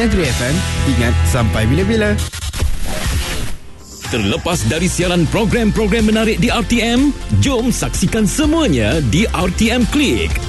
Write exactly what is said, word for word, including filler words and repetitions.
sembilan tiga F M. Ingat, sampai bila-bila. Terlepas dari siaran program-program menarik di R T M, jom saksikan semuanya di R T M Click.